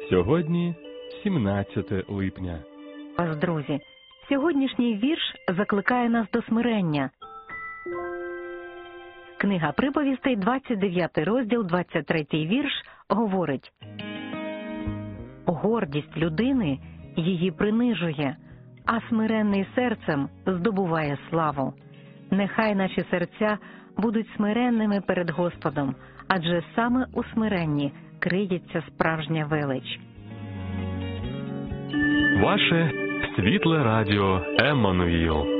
Сьогодні 17 липня. Вас, друзі, сьогоднішній вірш закликає нас до смирення. Книга приповістей, 29 розділ, 23 вірш, говорить: «Гордість людини її принижує, а смиренний серцем здобуває славу. Нехай наші серця будуть смиренними перед Господом, адже саме у смиренні криється справжня велич». Ваше світле радіо Еммануїл.